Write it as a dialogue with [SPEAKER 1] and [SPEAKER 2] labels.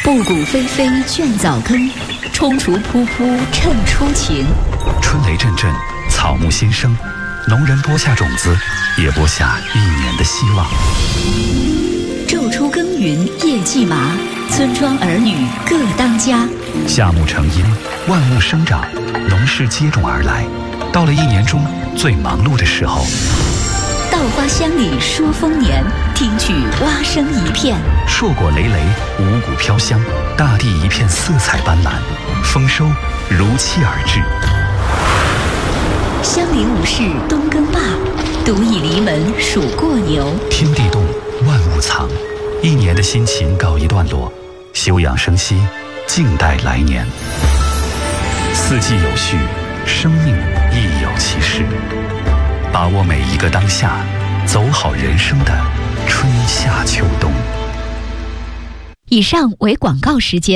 [SPEAKER 1] 布谷霏霏倦早更，踌躇扑扑趁初晴。
[SPEAKER 2] 春雷阵阵，草木新生，农人播下种子，也播下一年的希望。
[SPEAKER 1] 昼出耕耘夜绩麻，村庄儿女各当家。
[SPEAKER 2] 夏木成荫，万物生长，农事接踵而来。到了一年中最忙碌的时候，
[SPEAKER 1] 稻花香里说丰年，听取蛙声一片。
[SPEAKER 2] 硕果累累，五谷飘香，大地一片色彩斑斓，丰收如期而至。
[SPEAKER 1] 乡邻无事冬耕罢，独倚篱门数过牛。
[SPEAKER 2] 天地动，万物藏，一年的辛勤告一段落，休养生息，静待来年。四季有序，生命亦有其事。把握每一个当下，走好人生的春夏秋冬。
[SPEAKER 1] 以上为广告时间。